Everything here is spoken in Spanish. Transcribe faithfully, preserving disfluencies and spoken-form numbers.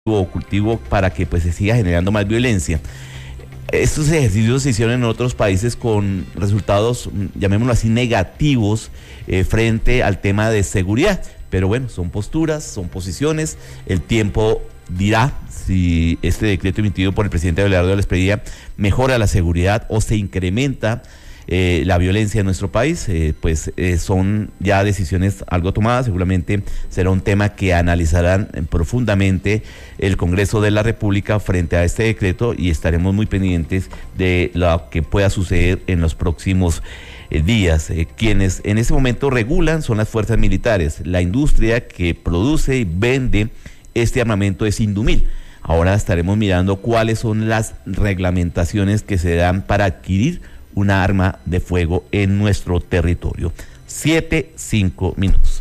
o cultivo para que pues se siga generando más violencia. Estos ejercicios se hicieron en otros países con resultados, llamémoslo así, negativos eh, frente al tema de seguridad. Pero bueno, son posturas, son posiciones. El tiempo dirá si este decreto emitido por el presidente Abelardo de la Espriella mejora la seguridad o se incrementa eh, la violencia en nuestro país. Eh, pues eh, son ya decisiones algo tomadas. Seguramente será un tema que analizarán profundamente el Congreso de la República frente a este decreto y estaremos muy pendientes de lo que pueda suceder en los próximos eh, días. Eh, quienes en ese momento regulan son las fuerzas militares. La industria que produce y vende este armamento es Indumil. Ahora estaremos mirando cuáles son las reglamentaciones que se dan para adquirir una arma de fuego en nuestro territorio. Siete, cinco minutos.